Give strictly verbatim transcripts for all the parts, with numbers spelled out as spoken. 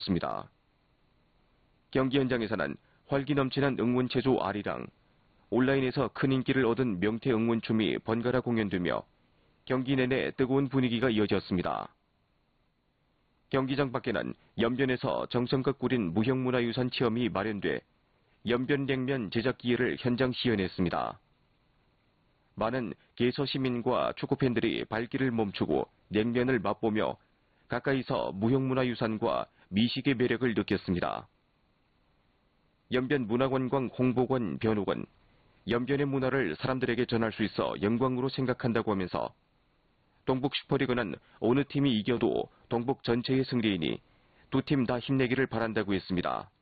습니다. 경기 현장에서는 활기 넘치는 응원체조 아리랑, 온라인에서 큰 인기를 얻은 명태 응원춤이 번갈아 공연되며 경기 내내 뜨거운 분위기가 이어졌습니다. 경기장 밖에는 연변에서 정성껏 꾸린 무형문화유산 체험이 마련돼 연변냉면 제작 기회를 현장 시연했습니다. 많은 개서 시민과 축구팬들이 발길을 멈추고 냉면을 맛보며 가까이서 무형문화유산과 미식의 매력을 느꼈습니다. 연변문화관광 홍보관 변호관, 연변의 문화를 사람들에게 전할 수 있어 영광으로 생각한다고 하면서 동북 슈퍼리그는 어느 팀이 이겨도 동북 전체의 승리이니 두 팀 다 힘내기를 바란다고 했습니다.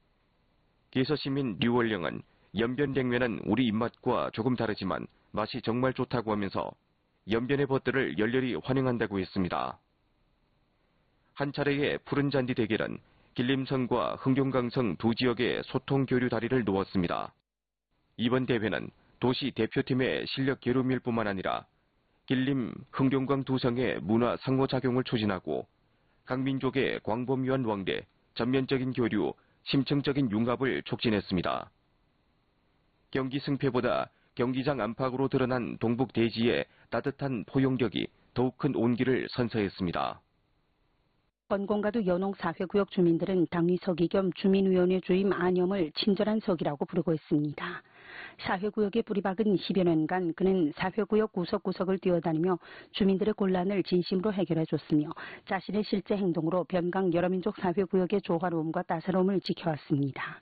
개서시민 류월령은 연변냉면은 우리 입맛과 조금 다르지만 맛이 정말 좋다고 하면서 연변의 벗들을 열렬히 환영한다고 했습니다. 한 차례의 푸른 잔디 대결은 길림성과 흥룡강성 두 지역의 소통 교류 다리를 놓았습니다. 이번 대회는 도시 대표팀의 실력 겨루미일 뿐만 아니라 길림, 흥룡강 두 성의 문화 상호작용을 추진하고 각 민족의 광범위한 왕래, 전면적인 교류, 심층적인 융합을 촉진했습니다. 경기 승패보다 경기장 안팎으로 드러난 동북 대지의 따뜻한 포용력이 더욱 큰 온기를 선사했습니다. 번공가도 연홍 사회구역 주민들은 당위 서기 겸 주민위원회 주임 안염을 친절한 서기라고 부르고 있습니다. 사회구역에 뿌리 박은 십여 년간 그는 사회구역 구석구석을 뛰어다니며 주민들의 곤란을 진심으로 해결해줬으며 자신의 실제 행동으로 변강 여러민족 사회구역의 조화로움과 따사로움을 지켜왔습니다.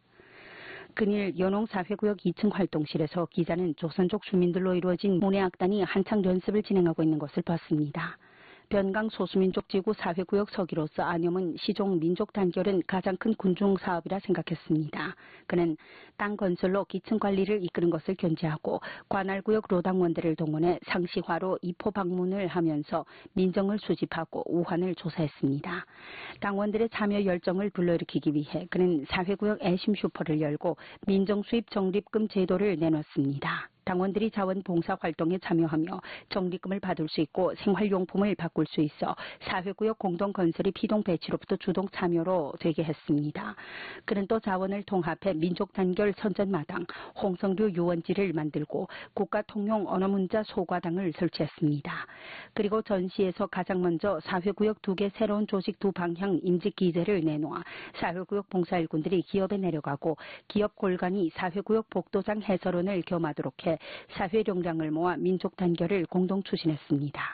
근일 연홍 사회구역 이 층 활동실에서 기자는 조선족 주민들로 이루어진 문해악단이 한창 연습을 진행하고 있는 것을 봤습니다. 변강 소수민족 지구 사회구역 서기로서 안염은 시종 민족 단결은 가장 큰 군중 사업이라 생각했습니다. 그는 땅 건설로 기층 관리를 이끄는 것을 견제하고 관할구역 로당원들을 동원해 상시화로 이포 방문을 하면서 민정을 수집하고 우환을 조사했습니다. 당원들의 참여 열정을 불러일으키기 위해 그는 사회구역 애심 슈퍼를 열고 민정 수입 적립금 제도를 내놨습니다. 당원들이 자원봉사 활동에 참여하며 적립금을 받을 수 있고 생활용품을 바꿀 수 있어 사회구역 공동건설이 피동 배치로부터 주동 참여로 되게 했습니다. 그는 또 자원을 통합해 민족단결 선전마당, 홍성류 유원지를 만들고 국가통용 언어문자 소과당을 설치했습니다. 그리고 전시에서 가장 먼저 사회구역 두 개 새로운 조직 두 방향 임직기제를 내놓아 사회구역 봉사일꾼들이 기업에 내려가고 기업 골간이 사회구역 복도장 해설원을 겸하도록 해 사회력량을 모아 민족 단결을 공동 추진했습니다.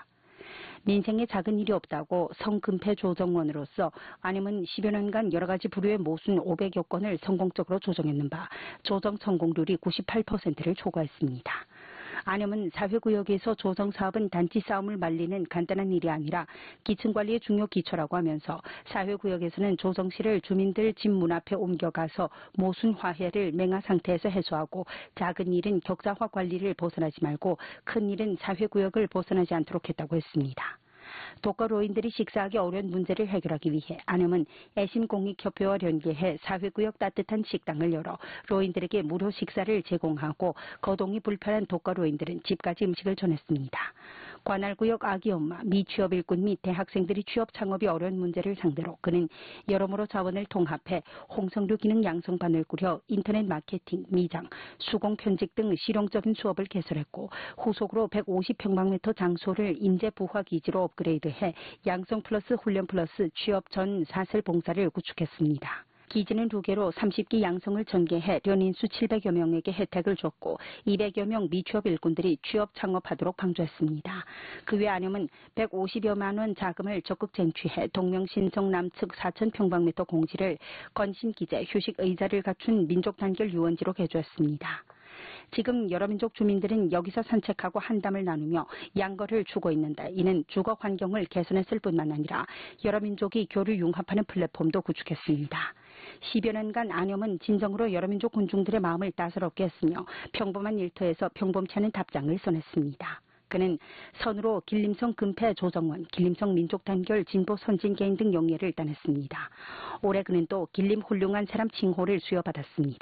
민생에 작은 일이 없다고 성금패 조정원으로서 안염은 십여 년간 여러 가지 부류의 모순 오백여 건을 성공적으로 조정했는 바 조정 성공률이 구십팔 퍼센트를 초과했습니다. 안염은 사회구역에서 조정사업은 단지 싸움을 말리는 간단한 일이 아니라 기층관리의 중요 기초라고 하면서 사회구역에서는 조정실을 주민들 집 문 앞에 옮겨가서 모순 화해를 맹하 상태에서 해소하고 작은 일은 격자화 관리를 벗어나지 말고 큰 일은 사회구역을 벗어나지 않도록 했다고 했습니다. 독거노인들이 식사하기 어려운 문제를 해결하기 위해 안염은 애심공익협회와 연계해 사회구역 따뜻한 식당을 열어 노인들에게 무료 식사를 제공하고 거동이 불편한 독거노인들은 집까지 음식을 전했습니다. 관할구역 아기 엄마, 미취업 일꾼 및 대학생들이 취업 창업이 어려운 문제를 상대로 그는 여러모로 자원을 통합해 홍성류 기능 양성반을 꾸려 인터넷 마케팅, 미장, 수공 편집 등 실용적인 수업을 개설했고 후속으로 백오십 평방미터 장소를 인재 부화 기지로 업그레이드해 양성 플러스 훈련 플러스 취업 전 사슬 봉사를 구축했습니다. 기지는 두 개로 삼십 기 양성을 전개해 연인수 칠백여 명에게 혜택을 줬고 이백여 명 미취업 일꾼들이 취업 창업하도록 방조했습니다. 그 외 안염은 백오십여만 원 자금을 적극 쟁취해 동명신성 남측 사천 평방미터 공지를 건신기재 휴식 의자를 갖춘 민족단결 유원지로 개조했습니다. 지금 여러 민족 주민들은 여기서 산책하고 한담을 나누며 양거를 주고 있는데 이는 주거 환경을 개선했을 뿐만 아니라 여러 민족이 교류 융합하는 플랫폼도 구축했습니다. 십여 년간 안염은 진정으로 여러 민족 군중들의 마음을 따사롭게 했으며 평범한 일터에서 평범치 않은 답장을 써냈습니다. 그는 선으로 길림성 금패 조정원, 길림성 민족단결 진보 선진개인 등 영예를 따냈습니다. 올해 그는 또 길림 훌륭한 사람 칭호를 수여받았습니다.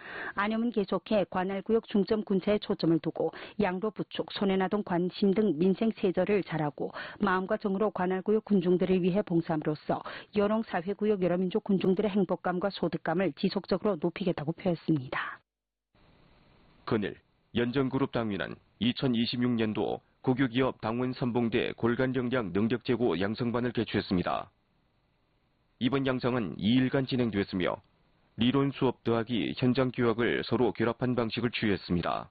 안염은 계속해 관할구역 중점 군체에 초점을 두고 양로 부축, 손해나동 관심 등 민생 세절을 잘하고 마음과 정으로 관할구역 군중들을 위해 봉사함으로써 연홍 사회구역 여러 민족 군중들의 행복감과 소득감을 지속적으로 높이겠다고 표했습니다. 그늘 연정그룹 당위는 이천이십육 년도 국유기업 당원 선봉대 골간역량 능력제고 양성반을 개최했습니다. 이번 양성은 이 일간 진행됐으며理論 수업 더하기 현장 교육을 서로 결합한 방식을 취했습니다.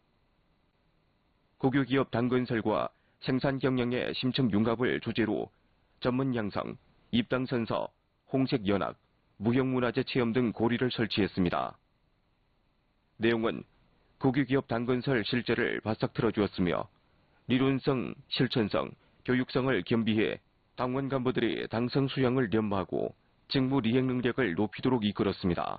국유기업 당건설과 생산 경영의 심층 융합을 주제로 전문 양성, 입당 선서, 홍색 연합, 무형문화재 체험 등 고리를 설치했습니다. 내용은 국유기업 당건설 실제를 바싹 틀어주었으며理論성, 실천성, 교육성을 겸비해 당원 간부들이 당성 수양을 연마하고 직무 이행 능력을 높이도록 이끌었습니다.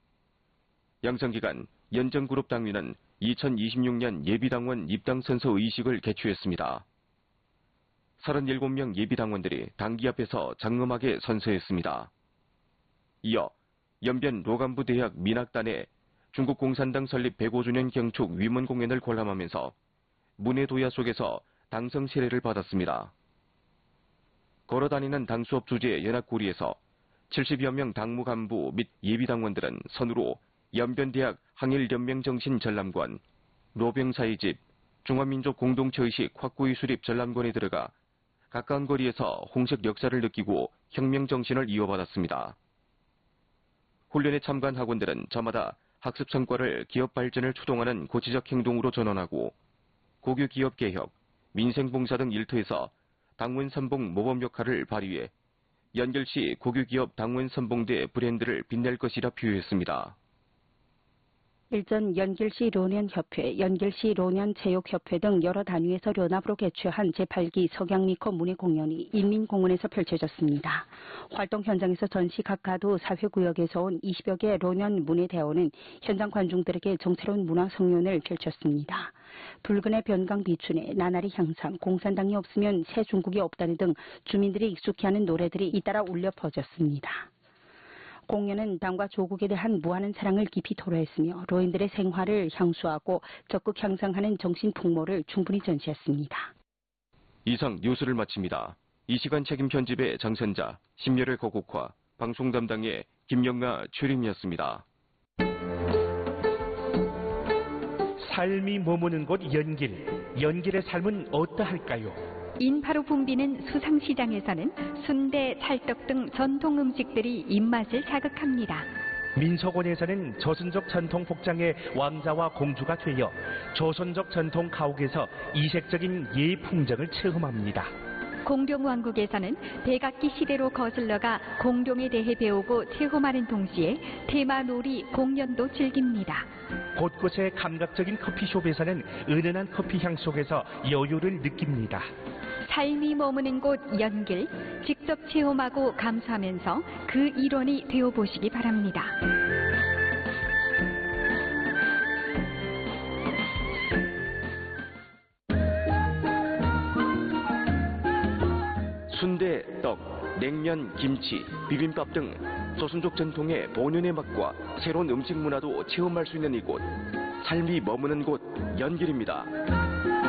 양성기간 연정그룹 당위는 이천이십육 년 예비당원 입당선서 의식을 개최했습니다. 서른일곱 명 예비당원들이 당기 앞에서 장엄하게 선서했습니다. 이어 연변 로간부대학 민학단의 중국공산당 설립 백오 주년 경축 위문 공연을 관람하면서 문해도야 속에서 당성 세례를 받았습니다. 걸어다니는 당수업 주재 연합고리에서 칠십여 명 당무 간부 및 예비당원들은 선으로 연변대학 항일연맹정신 전람관, 로병사의 집, 중화민족 공동체의식 확고히 수립 전람관에 들어가 가까운 거리에서 홍색 역사를 느끼고 혁명정신을 이어받았습니다. 훈련에 참가한 학원들은 저마다 학습 성과를 기업 발전을 추동하는 고치적 행동으로 전환하고 고교 기업 개혁, 민생봉사 등 일터에서 당원 선봉 모범 역할을 발휘해 연결시 고교기업 당원 선봉대 브랜드를 빛낼 것이라 표했습니다. 일전 연길시 론연협회, 연길시 론연체육협회 등 여러 단위에서 연합으로 개최한 제팔 기 석양미커 문예 공연이 인민공원에서 펼쳐졌습니다. 활동 현장에서 전시 각하도 사회구역에서 온 이십여 개 론연 문예대원은 현장 관중들에게 정체로운 문화 성연을 펼쳤습니다. 붉은의 변강 비춘에 나날이 향상, 공산당이 없으면 새 중국이 없다는 등 주민들이 익숙해하는 노래들이 잇따라 울려 퍼졌습니다. 공연은 당과 조국에 대한 무한한 사랑을 깊이 토로했으며 로인들의 생활을 향수하고 적극 향상하는 정신 풍모를 충분히 전시했습니다. 이상 뉴스를 마칩니다. 이 시간 책임 편집의 장선자, 심려의 거국화, 방송 담당의 김영아 최림이었습니다. 삶이 머무는 곳 연길, 연길의 삶은 어떠할까요? 인파로 붐비는 수상시장에서는 순대, 찰떡 등 전통 음식들이 입맛을 자극합니다. 민속원에서는 조선족 전통 복장의 왕자와 공주가 되어 조선족 전통 가옥에서 이색적인 예 풍정을 체험합니다. 공룡왕국에서는 백악기 시대로 거슬러가 공룡에 대해 배우고 체험하는 동시에 테마놀이 공연도 즐깁니다. 곳곳의 감각적인 커피숍에서는 은은한 커피 향 속에서 여유를 느낍니다. 삶이 머무는 곳 연길, 직접 체험하고 감수하면서 그 일원이 되어보시기 바랍니다. 순대, 떡, 냉면, 김치, 비빔밥 등 조선족 전통의 본연의 맛과 새로운 음식 문화도 체험할 수 있는 이곳, 삶이 머무는 곳 연길입니다.